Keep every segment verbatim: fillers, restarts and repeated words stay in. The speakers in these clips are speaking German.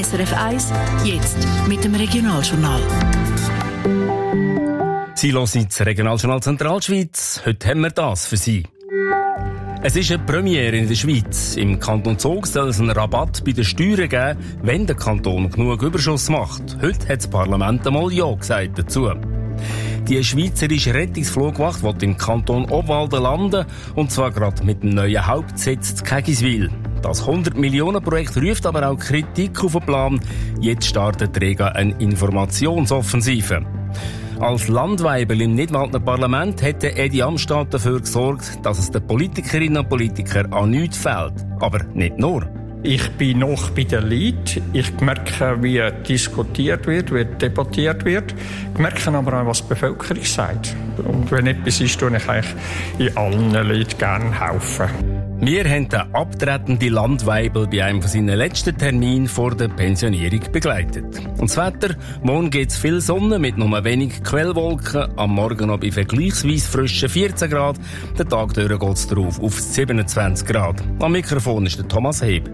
S R F eins, jetzt mit dem Regionaljournal. Sie hören das Regionaljournal Zentralschweiz. Heute haben wir das für Sie. Es ist eine Premiere in der Schweiz. Im Kanton Zug soll es einen Rabatt bei den Steuern geben, wenn der Kanton genug Überschuss macht. Heute hat das Parlament einmal Ja gesagt dazu. Die schweizerische Rettungsflugwacht will im Kanton Obwalden landen, und zwar gerade mit dem neuen Hauptsitz zu Kägiswil. Das hundert-Millionen-Projekt ruft aber auch Kritik auf den Plan. Jetzt startet Rega eine Informationsoffensive. Als Landweibel im Nidwaldner Parlament hätte Edi Amstad dafür gesorgt, dass es den Politikerinnen und Politikern an nichts fehlt. Aber nicht nur. Ich bin noch bei den Leuten. Ich merke, wie diskutiert wird, wie debattiert wird. Ich merke aber auch, was die Bevölkerung sagt. Und wenn etwas ist, tue ich eigentlich in allen Leuten gerne helfen. Wir haben den abtretenden Landweibel bei einem seiner letzten Termine vor der Pensionierung begleitet. Und das Wetter: morgen gibt es viel Sonne mit nur wenig Quellwolken, am Morgen noch bei vergleichsweise frischen vierzehn Grad, den Tag durch geht es drauf auf siebenundzwanzig Grad. Am Mikrofon ist der Thomas Heb.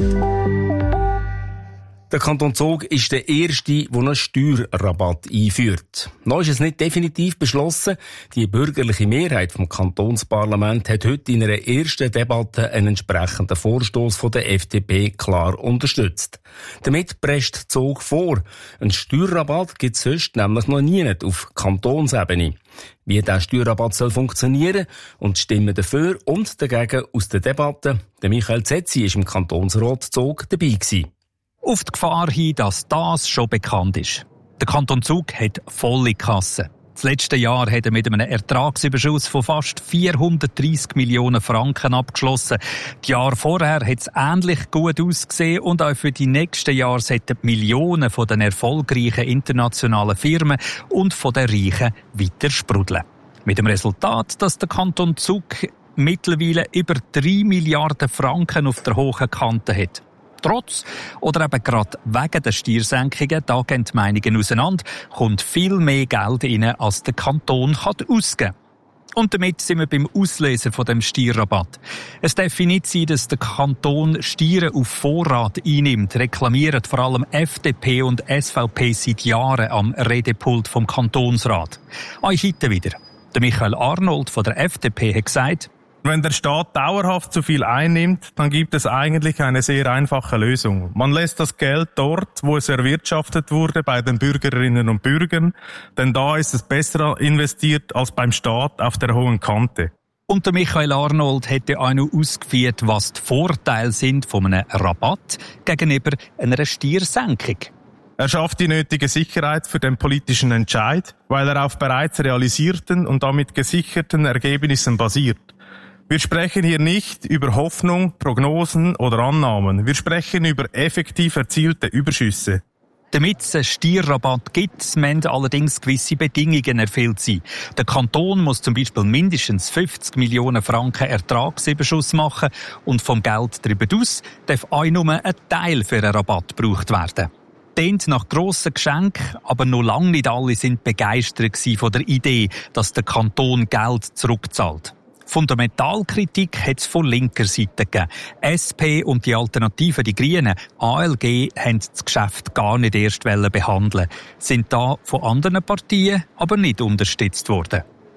Der Kanton Zug ist der erste, der einen Steuerrabatt einführt. Noch ist es nicht definitiv beschlossen. Die bürgerliche Mehrheit vom Kantonsparlament hat heute in einer ersten Debatte einen entsprechenden Vorstoß von der F D P klar unterstützt. Damit presst Zug vor. Ein Steuerrabatt gibt es sonst nämlich noch nie nicht auf Kantonsebene. Wie der Steuerrabatt soll funktionieren und die Stimmen dafür und dagegen aus der Debatte. Der Michael Zetzi ist im Kantonsrat Zug dabei gewesen. Auf die Gefahr hin, dass das schon bekannt ist. Der Kanton Zug hat volle Kasse. Das letzte Jahr hat er mit einem Ertragsüberschuss von fast vierhundertdreissig Millionen Franken abgeschlossen. Die Jahre vorher hat es ähnlich gut ausgesehen und auch für die nächsten Jahre sollten Millionen von den erfolgreichen internationalen Firmen und von den Reichen weiter sprudeln. Mit dem Resultat, dass der Kanton Zug mittlerweile über drei Milliarden Franken auf der hohen Kante hat. Trotz oder eben gerade wegen der Steuersenkungen, da gehen die Meinungen auseinander, kommt viel mehr Geld rein, als der Kanton ausgeben kann. Und damit sind wir beim Auslösen von dem Steuerrabatt. Es darf nicht sein, dass der Kanton Steuern auf Vorrat einnimmt, reklamieren vor allem F D P und S V P seit Jahren am Redepult vom Kantonsrat. Euch heute wieder. Der Michael Arnold von der F D P hat gesagt: Wenn der Staat dauerhaft zu viel einnimmt, dann gibt es eigentlich eine sehr einfache Lösung. Man lässt das Geld dort, wo es erwirtschaftet wurde, bei den Bürgerinnen und Bürgern, denn da ist es besser investiert als beim Staat auf der hohen Kante. Und der Michael Arnold hätte auch noch ausgeführt, was die Vorteile sind von einem Rabatt gegenüber einer Steuersenkung. Er schafft die nötige Sicherheit für den politischen Entscheid, weil er auf bereits realisierten und damit gesicherten Ergebnissen basiert. Wir sprechen hier nicht über Hoffnung, Prognosen oder Annahmen. Wir sprechen über effektiv erzielte Überschüsse. Damit es einen Steuerrabatt gibt, müssen allerdings gewisse Bedingungen erfüllt sein. Der Kanton muss zum Beispiel mindestens fünfzig Millionen Franken Ertragsüberschuss machen und vom Geld darüber hinaus darf auch nur ein Teil für einen Rabatt gebraucht werden. Klingt nach grossen Geschenken, aber noch lange nicht alle sind begeistert von der Idee, dass der Kanton Geld zurückzahlt. Fundamentalkritik hat es von linker Seite gegeben. S P und die Alternative, die Grünen, A L G, haben das Geschäft gar nicht erst behandeln, sind da von anderen Partien aber nicht unterstützt worden.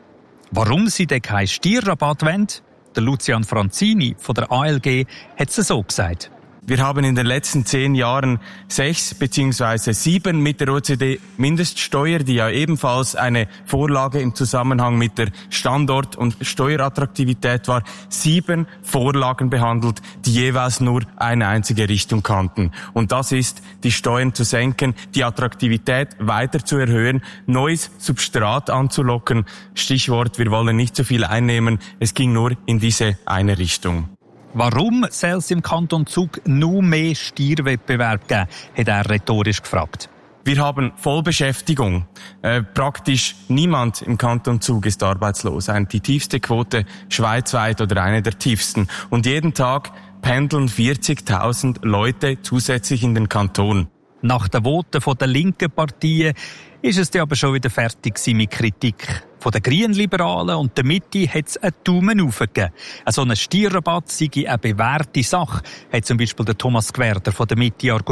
Warum sie denn keinen Steuerrabatt wollen? Der Lucian Franzini von der A L G hat es so gesagt. Wir haben in den letzten zehn Jahren sechs beziehungsweise sieben mit der O E C D-Mindeststeuer, die ja ebenfalls eine Vorlage im Zusammenhang mit der Standort- und Steuerattraktivität war, sieben Vorlagen behandelt, die jeweils nur eine einzige Richtung kannten. Und das ist, die Steuern zu senken, die Attraktivität weiter zu erhöhen, neues Substrat anzulocken. Stichwort, wir wollen nicht zu viel einnehmen. Es ging nur in diese eine Richtung. Warum soll es im Kanton Zug noch mehr Steuerwettbewerb geben, hat er rhetorisch gefragt. Wir haben Vollbeschäftigung. Äh, praktisch niemand im Kanton Zug ist arbeitslos. Eine, die tiefste Quote schweizweit oder eine der tiefsten. Und jeden Tag pendeln vierzigtausend Leute zusätzlich in den Kanton. Nach den Voten von der linken Partien ist es dann aber schon wieder fertig mit Kritik. Von den Grünliberalen und der Mitte hat es einen Daumen hoch gegeben. So ein Steuerrabatt sei eine bewährte Sache, hat zum Beispiel der Thomas Gwerder von der Mitte argumentiert.